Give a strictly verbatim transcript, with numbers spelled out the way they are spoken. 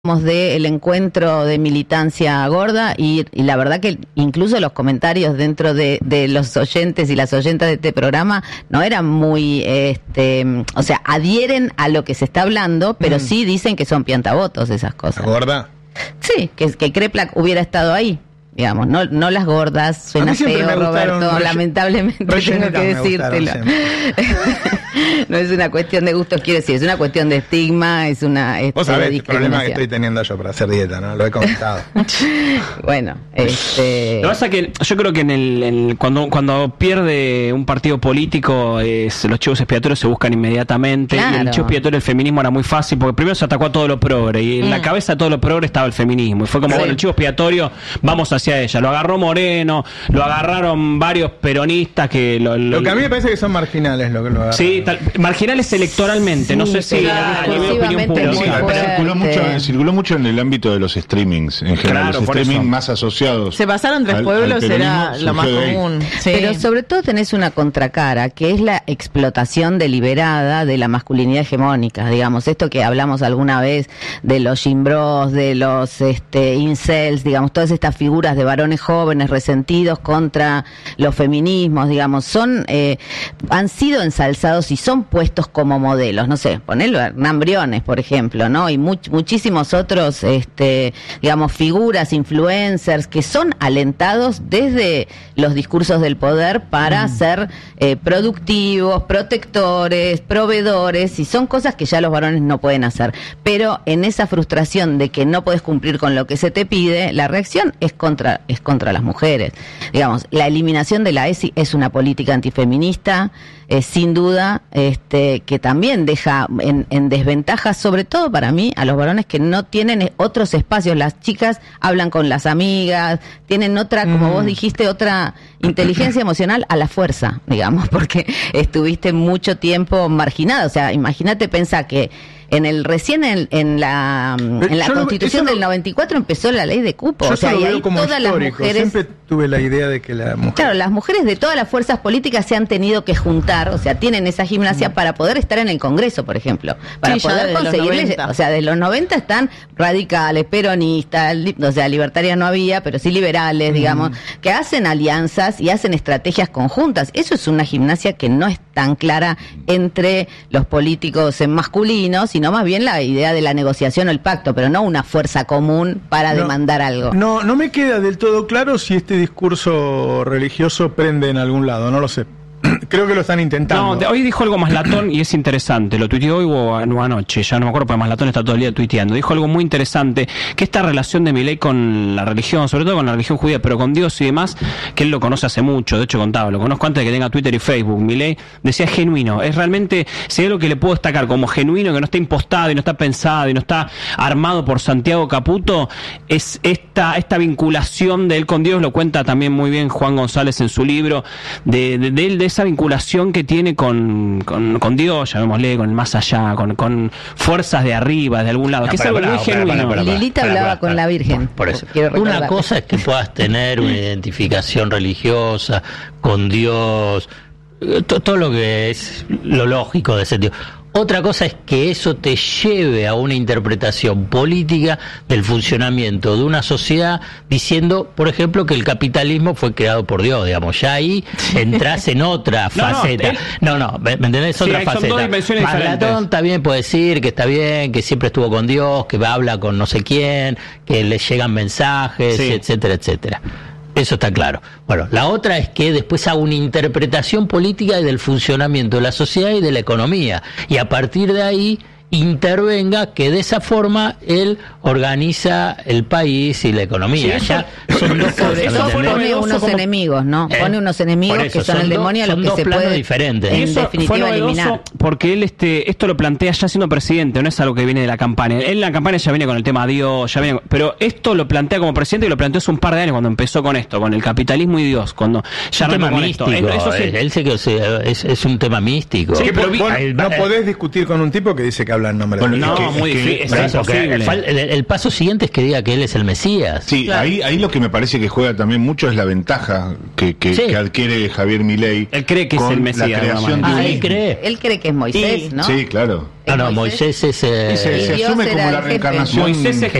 del encuentro de militancia gorda y, y la verdad que incluso los comentarios dentro de, de los oyentes y las oyentas de este programa no eran muy, este, o sea, adhieren a lo que se está hablando, pero mm. sí dicen que son piantavotos esas cosas. ¿La gorda? Sí, que, que Kreplak hubiera estado ahí. Digamos, no, no las gordas, suena feo, Roberto, re- lamentablemente tengo que decírtelo. No es una cuestión de gustos, quiero decir, es una cuestión de estigma, es una este, vos sabés el problema que estoy teniendo yo para hacer dieta, ¿no? Lo he comentado. Bueno, este... Lo que pasa es que yo creo que en el, en, cuando, cuando pierde un partido político, es, los chivos expiatorios se buscan inmediatamente. Claro. Y el chivo expiatorio del feminismo era muy fácil, porque primero se atacó a todo lo progre, y en mm. la cabeza de todo lo progre estaba el feminismo. Y fue como, sí. bueno, el chivo expiatorio, vamos hacia ella. Lo agarró Moreno, lo agarraron varios peronistas que... Lo, lo, lo que a mí me parece que son marginales lo que lo agarraron. Sí, tal, marginales electoralmente, sí, no sé si claro, a nivel de opinión pública. Sí, pero circuló mucho, circuló mucho en el ámbito de los streamings, en general, claro, los streamings más asociados. Se pasaron tres al, pueblos, al era lo más común. Sí. Pero sobre todo tenés una contracara, que es la explotación deliberada de la masculinidad hegemónica, digamos, esto que hablamos alguna vez de los gimbros, de los este, incels, digamos, todas estas figuras de varones jóvenes resentidos contra los feminismos, digamos, son eh, han sido ensalzados y son puestos como modelos, no sé, ponelo a Hernán Briones, por ejemplo, ¿no? Y much, muchísimos otros, este, digamos, figuras, influencers, que son alentados desde los discursos del poder para mm. ser eh, productivos, protectores, proveedores, y son cosas que ya los varones no pueden hacer. Pero en esa frustración de que no puedes cumplir con lo que se te pide, la reacción es contra es contra las mujeres. Digamos, la eliminación de la E S I es una política antifeminista, eh, sin duda, este, que también deja en, en desventaja, sobre todo para mí, a los varones que no tienen otros espacios. Las chicas hablan con las amigas, tienen otra, como mm. vos dijiste, otra inteligencia emocional a la fuerza, digamos, porque estuviste mucho tiempo marginada. O sea, imagínate, pensá que En el recién en, en la en la Constitución lo, del noventa y cuatro empezó la ley de cupo, yo o sea, lo y veo ahí como todas histórico. Las mujeres, siempre tuve la idea de que la mujer... Claro, las mujeres de todas las fuerzas políticas se han tenido que juntar, o sea, tienen esa gimnasia mm. para poder estar en el Congreso, por ejemplo, para sí, poder conseguir leyes, o sea, de los noventa están radicales, peronistas, li, o sea, libertarias no había, pero sí liberales, mm. digamos, que hacen alianzas y hacen estrategias conjuntas. Eso es una gimnasia que no es tan clara entre los políticos masculinos, sino más bien la idea de la negociación o el pacto, pero no una fuerza común para no, demandar algo. No, no me queda del todo claro si este discurso religioso prende en algún lado, no lo sé. Creo que lo están intentando. No, hoy dijo algo Maslatón y es interesante. Lo tuiteó hoy o anoche, ya no me acuerdo, porque Maslatón está todo el día tuiteando. Dijo algo muy interesante, que esta relación de Milei con la religión, sobre todo con la religión judía, pero con Dios y demás, que él lo conoce hace mucho, de hecho contaba, lo conozco antes de que tenga Twitter y Facebook. Milei decía es genuino, es realmente, si hay algo que le puedo destacar como genuino, que no está impostado y no está pensado y no está armado por Santiago Caputo, es esta esta vinculación de él con Dios. Lo cuenta también muy bien Juan González en su libro, de, de, de él, de esa vinculación que tiene con, con, con Dios, llamémosle, con el más allá, con, con fuerzas de arriba, de algún lado, no, que es algo muy genuino. Lilita hablaba con la Virgen. Por eso. Una cosa es que puedas tener una identificación religiosa con Dios, to, todo lo que es lo lógico de ese tipo. Otra cosa es que eso te lleve a una interpretación política del funcionamiento de una sociedad, diciendo, por ejemplo, que el capitalismo fue creado por Dios, digamos. Ya ahí entras en otra faceta. No, no, no, ¿me entendés? Es otra sí, faceta. Son dos dimensiones diferentes. Maslatón también puede decir que está bien, que siempre estuvo con Dios, que habla con no sé quién, que le llegan mensajes, sí. etcétera, etcétera. Eso está claro. Bueno, la otra es que después haga una interpretación política del funcionamiento de la sociedad y de la economía. Y a partir de ahí intervenga que de esa forma él organiza el país y la economía. Sí, ya son dos cosas. Eso pone unos como... enemigos, ¿no? ¿Eh? Pone unos enemigos eso, que son, son el demonio a los que se puede diferentes. En eso definitiva eliminar. Porque él este esto lo plantea ya siendo presidente, no es algo que viene de la campaña. Él en la campaña ya viene con el tema Dios, ya viene, pero esto lo plantea como presidente y lo planteó hace un par de años cuando empezó con esto, con el capitalismo y Dios, cuando ya un tema místico. Esto. Eso sí. Él sé que es, es un tema místico. Sí, pero vi, no podés discutir con un tipo que dice que habla habla en nombre bueno, de Dios. No, es que, muy es difícil. Es el, el, el paso siguiente es que diga que él es el Mesías. Sí, claro. ahí, ahí lo que me parece que juega también mucho es la ventaja que, que, sí. que adquiere Javier Milei. Él cree que es el Mesías. La creación ah, de él cree. Él cree que es Moisés, y, ¿no? Sí, claro. No, no, Moisés es... Eh, se, se asume como la reencarnación. Moisés es